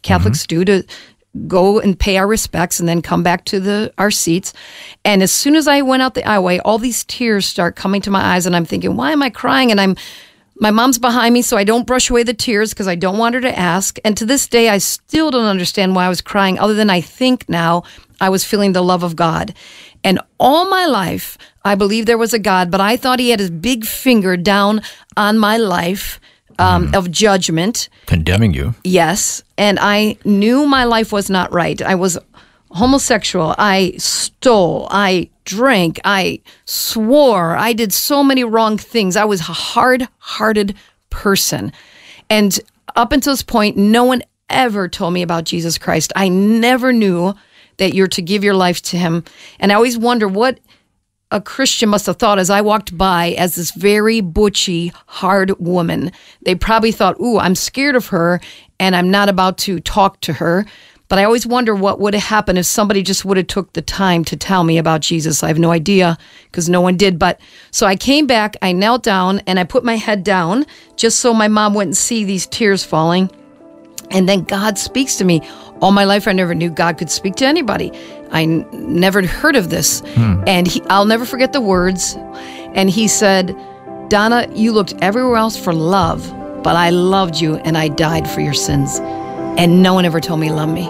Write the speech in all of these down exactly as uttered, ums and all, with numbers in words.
Catholics mm-hmm. do, to go and pay our respects and then come back to the our seats. And as soon as I went out the aisleway, all these tears start coming to my eyes, and I'm thinking, why am I crying? And I'm my mom's behind me, so I don't brush away the tears because I don't want her to ask. And to this day, I still don't understand why I was crying, other than I think now I was feeling the love of God. And all my life, I believed there was a God, but I thought he had his big finger down on my life um, mm. of judgment. Condemning you. Yes. And I knew my life was not right. I was homosexual. I stole. I drank. I swore. I did so many wrong things. I was a hard-hearted person. And up until this point, no one ever told me about Jesus Christ. I never knew that you're to give your life to him. And I always wonder what a Christian must have thought as I walked by as this very butchy, hard woman. They probably thought, ooh, I'm scared of her and I'm not about to talk to her. But I always wonder what would have happened if somebody just would have took the time to tell me about Jesus. I have no idea because no one did. But so I came back, I knelt down, and I put my head down just so my mom wouldn't see these tears falling. And then God speaks to me. All my life, I never knew God could speak to anybody. I n- never heard of this. Hmm. And he, I'll never forget the words. And he said, Donna, you looked everywhere else for love, but I loved you and I died for your sins. And no one ever told me he loved me.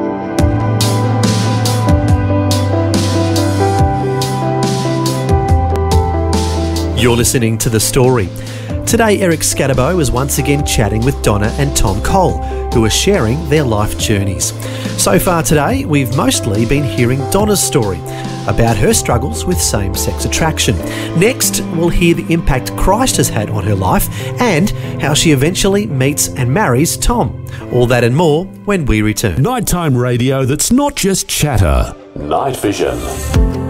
You're listening to The Story. Today, Eric Scatterbo is once again chatting with Donna and Tom Cole, who are sharing their life journeys. So far today, we've mostly been hearing Donna's story about her struggles with same-sex attraction. Next, we'll hear the impact Christ has had on her life and how she eventually meets and marries Tom. All that and more when we return. Nighttime radio that's not just chatter. Night Vision.